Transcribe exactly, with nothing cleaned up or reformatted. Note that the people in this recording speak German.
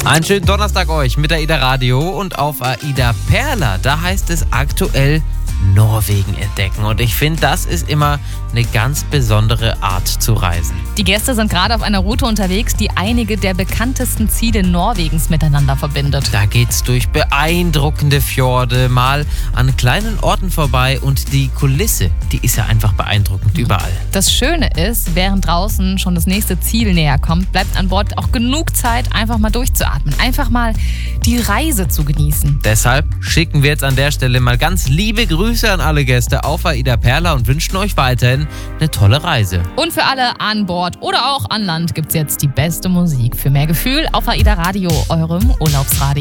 Einen schönen Donnerstag euch mit AIDA Radio und auf AIDA Perla. Da heißt es aktuell Norwegen entdecken. Und ich finde, das ist immer eine ganz besondere Art zu reisen. Die Gäste sind gerade auf einer Route unterwegs, die einige der bekanntesten Ziele Norwegens miteinander verbindet. Da geht's durch beeindruckende Fjorde, mal an kleinen Orten vorbei und die Kulisse, die ist ja einfach beeindruckend überall. Das Schöne ist, während draußen schon das nächste Ziel näher kommt, bleibt an Bord auch genug Zeit, einfach mal durchzuatmen, einfach mal die Reise zu genießen. Deshalb schicken wir jetzt an der Stelle mal ganz liebe Grüße an alle Gäste auf AIDA Perla und wünschen euch weiterhin eine tolle Reise. Und für alle an Bord oder auch an Land gibt's jetzt die beste Musik. Für mehr Gefühl auf AIDA Radio, eurem Urlaubsradio.